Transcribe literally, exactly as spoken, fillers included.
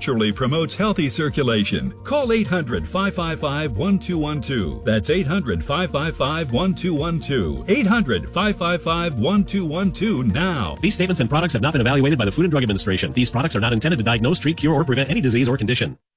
naturally promotes healthy circulation. Call eight hundred, five five five, one two one two. That's eight hundred, five five five, one two one two. eight hundred, five five five, one two one two now. These statements and products have not been evaluated by the Food and Drug Administration. These products are not intended to diagnose, treat, cure, or prevent any disease or condition.